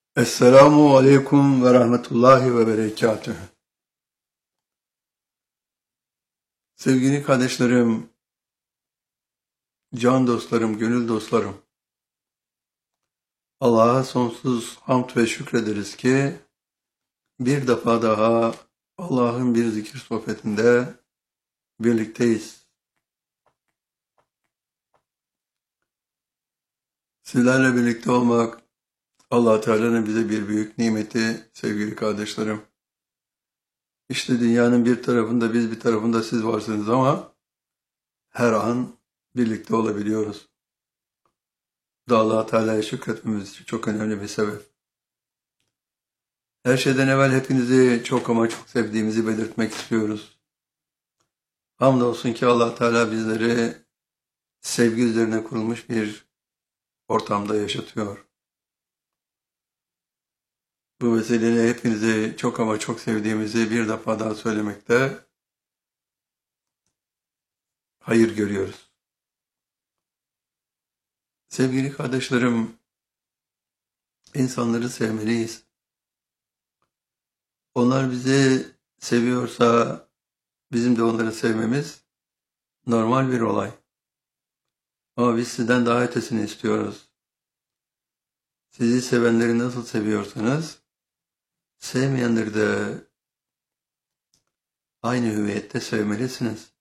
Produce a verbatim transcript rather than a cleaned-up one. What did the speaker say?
Esselamu aleyküm ve rahmetullahi ve berekatühü. Sevgili kardeşlerim, can dostlarım, gönül dostlarım, Allah'a sonsuz hamd ve şükrederiz ki bir defa daha Allah'ın bir zikir sohbetinde birlikteyiz. Sizlerle birlikte olmak Allah Teala'nın bize bir büyük nimeti sevgili kardeşlerim. İşte dünyanın bir tarafında biz bir tarafında siz varsınız ama her an birlikte olabiliyoruz. Bu da Allah Teala'ya şükretmemiz için çok önemli bir sebep. Her şeyden evvel hepinizi çok ama çok sevdiğimizi belirtmek istiyoruz. Hamdolsun ki Allah Teala bizleri sevgi üzerine kurulmuş bir ortamda yaşatıyor. Bu vesileyle hepinizi çok ama çok sevdiğimizi bir defa daha söylemekte hayır görüyoruz. Sevgili kardeşlerim, insanları sevmeliyiz. Onlar bizi seviyorsa bizim de onları sevmemiz normal bir olay. Ama biz sizden daha ötesini istiyoruz. Sizi sevenleri nasıl seviyorsanız, sevmeyenleri de aynı hüviyette sevmelisiniz.